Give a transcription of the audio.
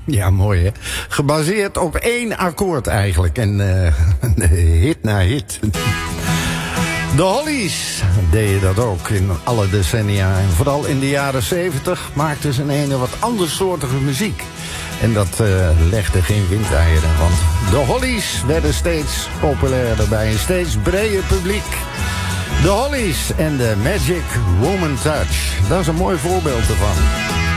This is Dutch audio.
Ja, mooi hè. Gebaseerd op 1 akkoord eigenlijk. En hit na hit. De Hollies deden dat ook in alle decennia. En vooral in de jaren 70 maakten ze een wat andersoortige muziek. En dat legde geen windeieren. Want de Hollies werden steeds populairder bij een steeds breder publiek. De Hollies en de Magic Woman Touch. Dat is een mooi voorbeeld ervan.